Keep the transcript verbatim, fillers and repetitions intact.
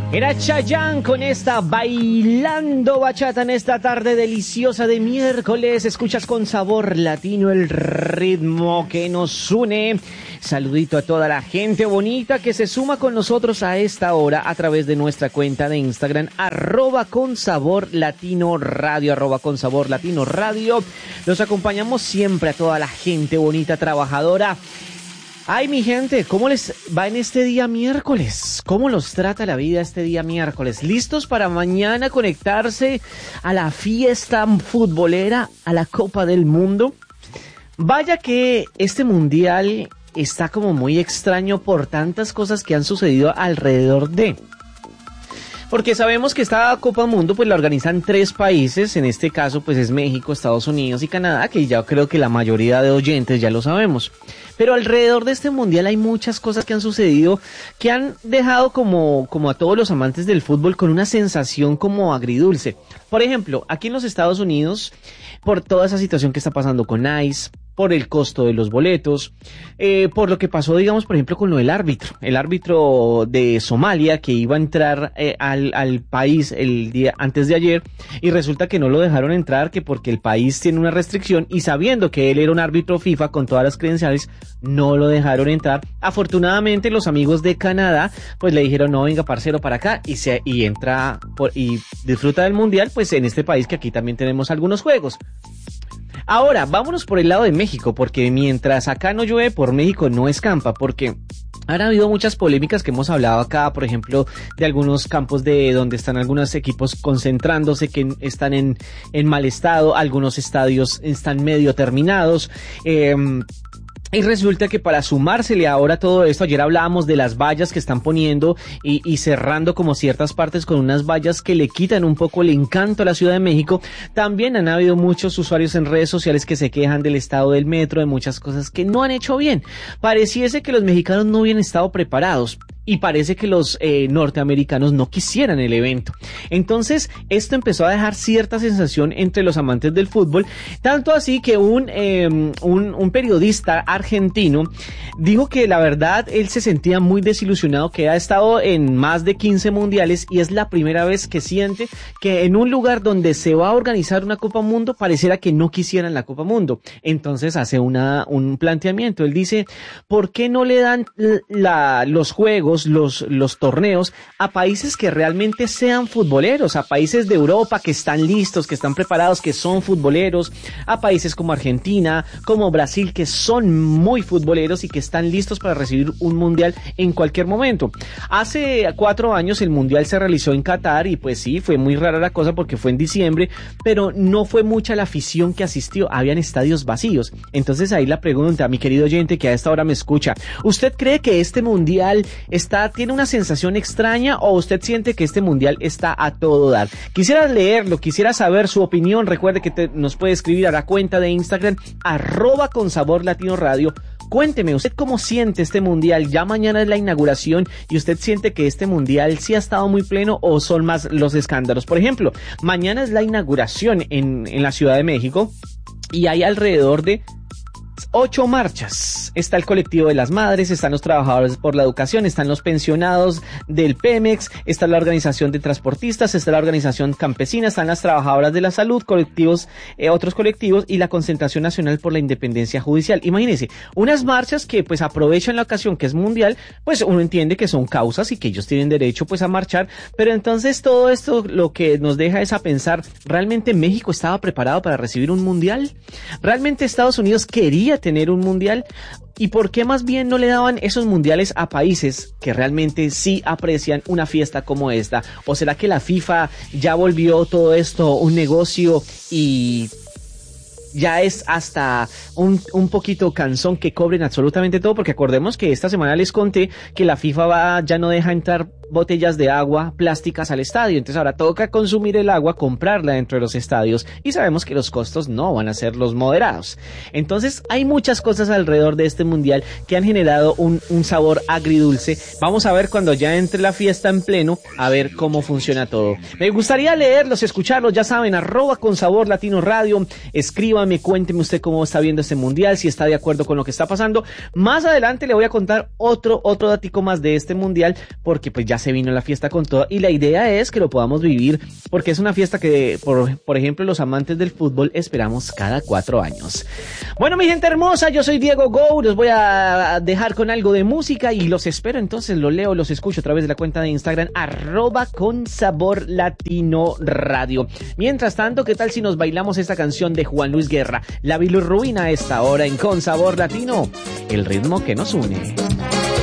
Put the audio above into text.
Era Chayanne con esta Bailando Bachata en esta tarde deliciosa de miércoles. Escuchas Con Sabor Latino el ritmo que nos une. Saludito a toda la gente bonita que se suma con nosotros a esta hora a través de nuestra cuenta de Instagram, arroba con sabor latino radio, arroba con sabor latino radio. Los acompañamos siempre a toda la gente bonita, trabajadora. Ay, mi gente, ¿cómo les va en este día miércoles? ¿Cómo los trata la vida este día miércoles? ¿Listos para mañana conectarse a la fiesta futbolera, a la Copa del Mundo? Vaya que este mundial está como muy extraño por tantas cosas que han sucedido alrededor de... Porque sabemos que esta Copa Mundo pues la organizan tres países, en este caso pues es México, Estados Unidos y Canadá, que ya creo que la mayoría de oyentes ya lo sabemos. Pero alrededor de este mundial hay muchas cosas que han sucedido que han dejado como, como a todos los amantes del fútbol con una sensación como agridulce. Por ejemplo, aquí en los Estados Unidos, por toda esa situación que está pasando con ICE, por el costo de los boletos, eh, por lo que pasó, digamos, por ejemplo, con lo del árbitro, el árbitro de Somalia que iba a entrar eh, al, al país el día antes de ayer y resulta que no lo dejaron entrar, que porque el país tiene una restricción y sabiendo que él era un árbitro FIFA con todas las credenciales, no lo dejaron entrar. Afortunadamente los amigos de Canadá pues le dijeron, no, venga parcero para acá y se y entra por, y disfruta del mundial pues en este país que aquí también tenemos algunos juegos. Ahora, vámonos por el lado de México, porque mientras acá no llueve, por México no escampa, porque han habido muchas polémicas que hemos hablado acá, por ejemplo, de algunos campos de donde están algunos equipos concentrándose que están en, en mal estado, algunos estadios están medio terminados, eh... Y resulta que para sumársele ahora todo esto, ayer hablábamos de las vallas que están poniendo y, y cerrando como ciertas partes con unas vallas que le quitan un poco el encanto a la Ciudad de México. También han habido muchos usuarios en redes sociales que se quejan del estado del metro, de muchas cosas que no han hecho bien. Pareciese que los mexicanos no habían estado preparados. Y parece que los eh, norteamericanos no quisieran el evento. Entonces, esto empezó a dejar cierta sensación entre los amantes del fútbol, tanto así que un, eh, un, un periodista argentino dijo que la verdad él se sentía muy desilusionado, que ha estado en más de quince mundiales y es la primera vez que siente que en un lugar donde se va a organizar una Copa Mundo pareciera que no quisieran la Copa Mundo. Entonces hace una, un planteamiento. Él dice, ¿por qué no le dan la, los juegos, los, los torneos a países que realmente sean futboleros, a países de Europa que están listos, que están preparados, que son futboleros, a países como Argentina, como Brasil, que son muy futboleros y que están listos para recibir un mundial en cualquier momento? Hace cuatro años el mundial se realizó en Qatar y pues sí, fue muy rara la cosa porque fue en diciembre, pero no fue mucha la afición que asistió, habían estadios vacíos. Entonces ahí la pregunta, mi querido oyente que a esta hora me escucha, ¿usted cree que este mundial está, tiene una sensación extraña o usted siente que este mundial está a todo dar? Quisiera leerlo, quisiera saber su opinión. Recuerde que te, nos puede escribir a la cuenta de Instagram, arroba con sabor latino radio. Cuénteme, ¿usted cómo siente este mundial? Ya mañana es la inauguración y usted siente que este mundial sí ha estado muy pleno o son más los escándalos. Por ejemplo, mañana es la inauguración en, en la Ciudad de México y hay alrededor de ocho marchas. Está el colectivo de las madres, están los trabajadores por la educación, están los pensionados del Pemex, está la organización de transportistas, está la organización campesina, están las trabajadoras de la salud, colectivos, eh, otros colectivos y la Concentración Nacional por la Independencia Judicial. Imagínense, unas marchas que pues aprovechan la ocasión que es mundial, pues uno entiende que son causas y que ellos tienen derecho pues a marchar, pero entonces todo esto lo que nos deja es a pensar, ¿realmente México estaba preparado para recibir un mundial? ¿Realmente Estados Unidos quería tener un mundial? ¿Y por qué más bien no le daban esos mundiales a países que realmente sí aprecian una fiesta como esta? ¿O será que la FIFA ya volvió todo esto un negocio y ya es hasta un, un poquito cansón que cobren absolutamente todo? Porque acordemos que esta semana les conté que la FIFA va, ya no deja entrar botellas de agua plásticas al estadio, entonces ahora toca consumir el agua, comprarla dentro de los estadios y sabemos que los costos no van a ser los moderados. Entonces hay muchas cosas alrededor de este mundial que han generado un, un sabor agridulce. Vamos a ver cuando ya entre la fiesta en pleno, a ver cómo funciona todo. Me gustaría leerlos, escucharlos, ya saben, arroba con sabor latino radio, escríbame, cuénteme usted cómo está viendo este mundial, si está de acuerdo con lo que está pasando. Más adelante le voy a contar otro, otro datico más de este mundial, porque pues ya se vino la fiesta con todo y la idea es que lo podamos vivir porque es una fiesta que, por, por ejemplo, los amantes del fútbol esperamos cada cuatro años. Bueno, mi gente hermosa, yo soy Diego Go, los voy a dejar con algo de música y los espero, entonces los leo, los escucho a través de la cuenta de Instagram, arroba con sabor latino radio. Mientras tanto, ¿qué tal si nos bailamos esta canción de Juan Luis Guerra, La Bilirrubina, a esta hora en Con Sabor Latino, el ritmo que nos une?